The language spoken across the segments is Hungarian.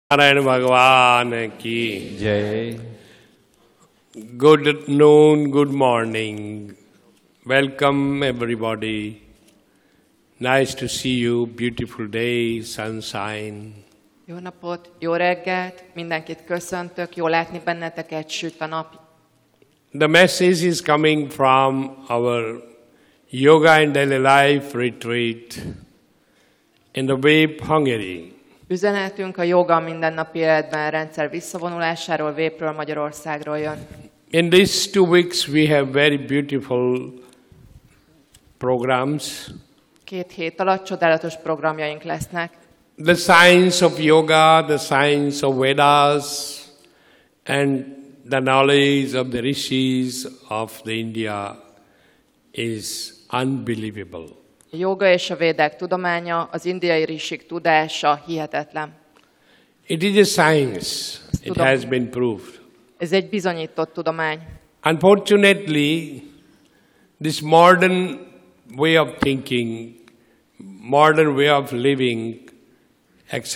नारायण भगवान की जय. Good noon, good morning. Welcome everybody. Nice to see you. Beautiful day, sunshine. Jó napot, jó reggelt, mindenkit köszöntök, jó látni benneteket, süt a nap. The message is coming from our Yoga and Daily Life retreat in the Vép, Hungary. Üzenetünk a joga mindennapi életben rendszer visszavonulásáról, Vépről, Magyarországról jön. In these 2 weeks we have very beautiful programs. 2 hét alatt csodálatos programjaink lesznek. The science of yoga, the science of Vedas, and the knowledge of the rishis of the India is unbelievable. A joga és a védák tudománya, az indiai risik tudása hihetetlen. It is a science. It has been proved. Ez egy bizonyított tudomány. Unfortunately, this modern way of thinking, modern way of living, etc.,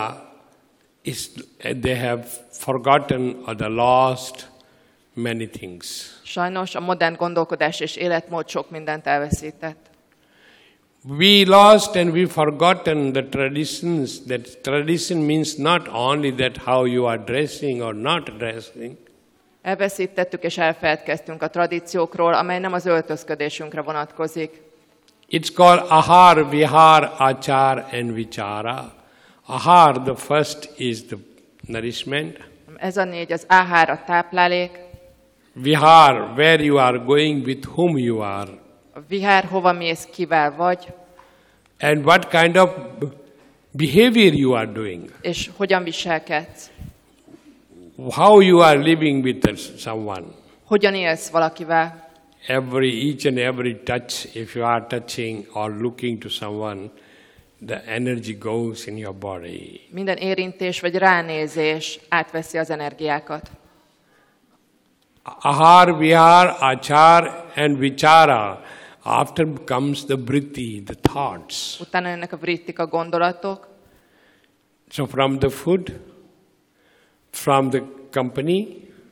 they have forgotten or they lost many things. Sajnos a modern gondolkodás és életmód sok mindent elveszített. We lost and we forgotten the traditions. That tradition means not only that how you are dressing or not dressing. Elveszítettük és elfeledkeztünk a tradíciókról, amely nem az öltözködésünkre vonatkozik. It's called ahar, vihar, achar and vichara. Ahar, the first is the nourishment. Ez a 4, az áhár, a táplálék. Vihar, where you are going, with whom you are. A vihár, hova mész, kivel vagy. And what kind of behavior you are doing. És hogyan viselkedsz. How you are living with someone. Hogyan élsz valakivel. Each and every touch, if you are touching or looking to someone, the energy goes in your body. Minden érintés vagy ránézés átveszi az energiákat. Ahar, vihar, achar and vichara. After comes the vritti, the thoughts. Utána jönnek a vrittik, a gondolatok. So from the food, from the company,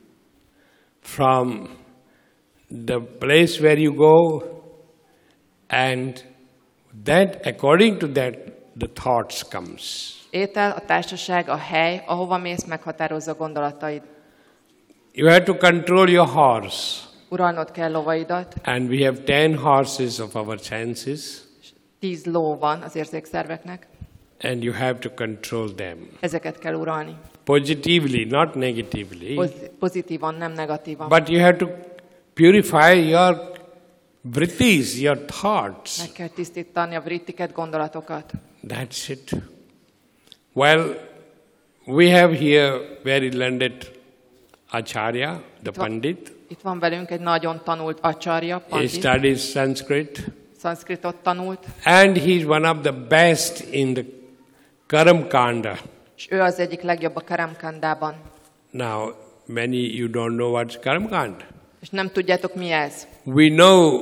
from the place where you go, and that according to that the thoughts comes. Étel, a társaság, a hely, ahova mész, meghatározza gondolataid. You have to control your horse. Uralnod kell lovaidat. And we have 10 horses of our senses. 10 ló van az érzékszerveknek. And you have to control them. Ezeket kell uralni. Positively, not negatively. Pozitívan, nem negatívan. But you have to purify your vrittis, your thoughts. Meg kell tisztítani a vrittiket, gondolatokat. That's it. Well, we have here very learned Acharya, the Pandit. Itt van velünk egy nagyon tanult acharya, He Pandit. studies Sanskrit. Szanszkritot tanult. And he is one of the best in the Karamkanda. És ő az egyik legjobb a Karamkandában. Now, many you don't know what's Karamkand. És nem tudjátok, mi ez. We know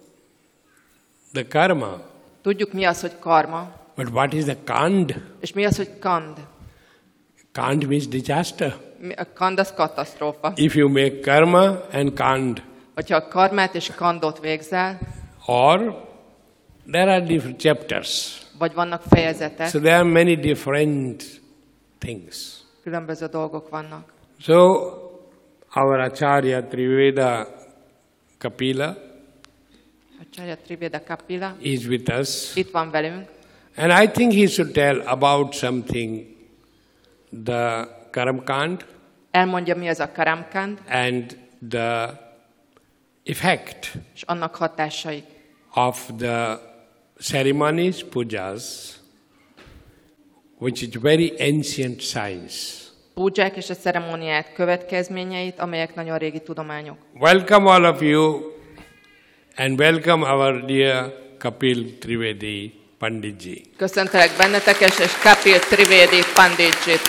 the karma. Tudjuk, mi az, hogy karma. But what is the kand? És mi az, hogy kand? Kand means disaster. A kand az katasztrófa. If you make karma and kand, Hogyha karmát és kandot végzel, or there are different chapters. vagy vannak fejezetek, So there are many different things. különböző dolgok vannak. So our Acharya Triveda Kapila Acharya Triveda Kapila is with us. itt van velünk, And I think he should tell about something, the Karamkand elmondja, mi az a Karamkand, and the effect és annak hatásai. of the ceremonies, pujas, which is very ancient science. Púdzsák és a ceremóniák következményeit, amelyek nagyon régi tudományok. Welcome all of you and welcome our dear Kapil Trivedi Panditji. Köszöntelek benneteket, és Kapil Trivedi Panditjit.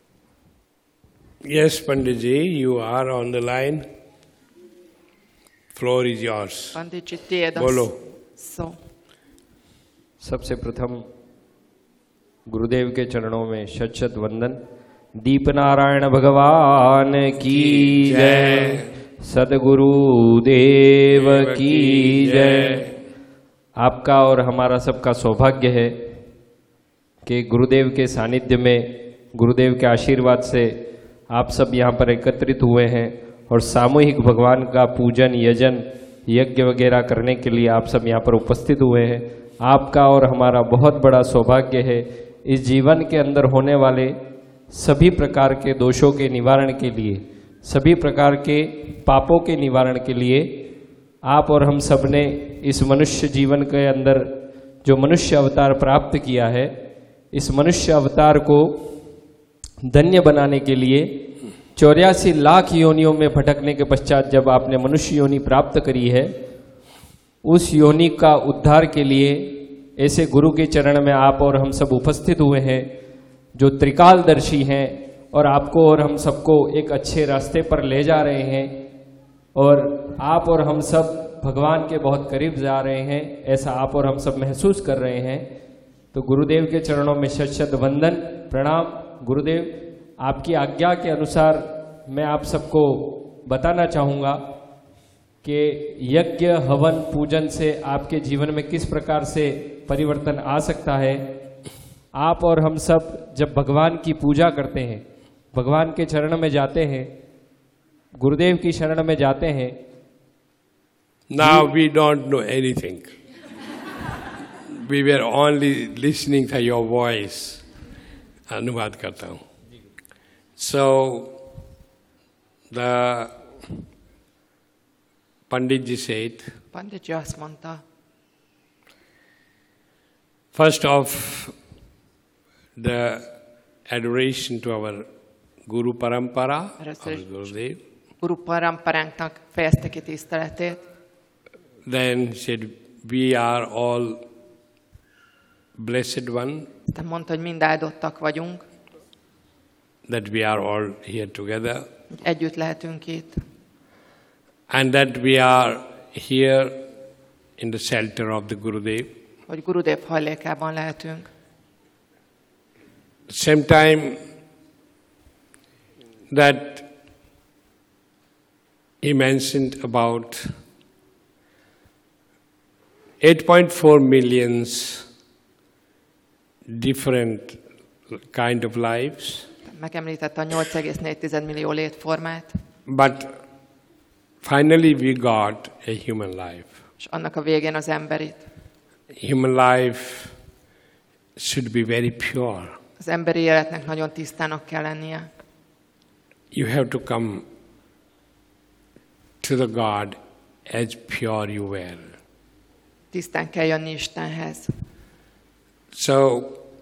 Yes, Panditji, you are on the line. Floor is yours. Pandit ji tiéd a बोलो. szó. सबसे प्रथम गुरुदेव के चरणों में शत शत वंदन। दीप नारायण भगवान की जय, सदगुरु देव की जय। आपका और हमारा सबका सौभाग्य है कि गुरुदेव के सानिध्य में, गुरुदेव के आशीर्वाद से आप सब यहाँ पर एकत्रित हुए हैं और सामूहिक भगवान का पूजन, यजन, यज्ञ वगैरह करने के लिए आप सब यहाँ पर उपस्थित हुए हैं। आपका और हमारा बहुत बड़ा सौभाग्य है। इस जीवन के अंदर होने वाले सभी प्रकार के दोषों के निवारण के लिए, सभी प्रकार के पापों के निवारण के लिए आप और हम सब ने इस मनुष्य जीवन के अंदर जो मनुष्य अवतार प्राप्त किया है, इस मनुष्य अवतार को धन्य बनाने के लिए 84 लाख योनियों में भटकने के पश्चात जब आपने मनुष्य योनि प्राप्त करी है, उस योनि का उद्धार के लिए ऐसे गुरु के चरण में आप और हम सब उपस्थित हुए हैं जो त्रिकालदर्शी हैं और आपको और हम सबको एक अच्छे रास्ते पर ले जा रहे हैं और आप और हम सब भगवान के बहुत करीब जा रहे हैं, ऐसा आप और हम सब महसूस कर रहे हैं। तो गुरुदेव के चरणों में शत शत वंदन, प्रणाम। गुरुदेव, आपकी आज्ञा के अनुसार मैं आप सबको बताना चाहूँगा कि यज्ञ, हवन, पूजन से आपके जीवन में किस प्रकार से परिवर्तन आ सकता है। आप और हम सब जब भगवान की पूजा करते हैं, भगवान के चरण में जाते हैं, गुरुदेव की शरण में जाते हैं। Now we don't know anything. We were only listening to your voice. अनुवाद करता हूँ. So the Pandit ji said, Pandit ji azt mondta, first of the adoration to our Guru Parampara, our Gurudev. Guru Paramparánknak fejezte ki tiszteletét. Then said, we are all blessed one, Aztán mondta, hogy mind áldottak vagyunk, that we are all here together, hogy együtt lehetünk itt, and that we are here in the shelter of the Gurudev. hogy Gurudev hajlékában lehetünk. Same time that he mentioned about 8.4 millions different kind of lives, Megemlítette a 8,4 millió létformát, but finally we got a human life. és annak a végén az emberit. Human life should be very pure. Az emberi életnek nagyon tisztának kell lennie. You have to come to the God as pure you were. Tisztán kell jönni Istenhez. So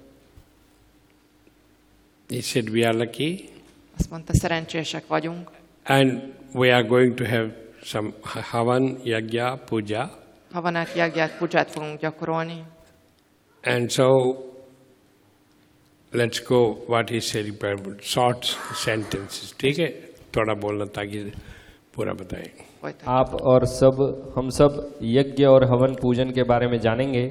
he said, we are lucky, Azt mondta, szerencsések vagyunk, and we are going to have some havan, yagya, puja. havanát, jagját, pudzsát fogunk gyakorolni. And so let's go what he said, short sentences. ठीक है, थोड़ा बोलना ताकि पूरा बताएं. Folytatjuk. आप और सब, हम सब यज्ञ और हवन पूजन के बारे में जानेंगे।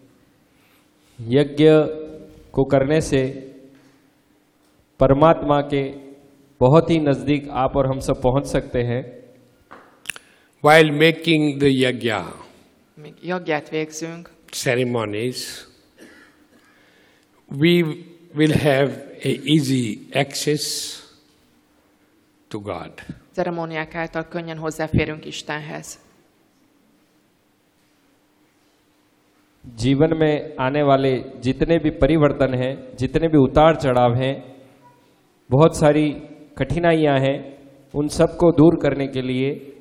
यज्ञ को करने से परमात्मा के बहुत ही नजदीक आप और हम सब पहुंच सकते हैं। While making the yagya Míg jagját végzünk, ceremonies, we will have a easy access to God. ceremóniák által könnyen hozzáférünk Istenhez. जीवन में आने वाले जितने भी परिवर्तन हैं, जितने भी उतार चढ़ाव हैं, बहुत सारी कठिनाइयां हैं, उन सब को दूर करने के लिए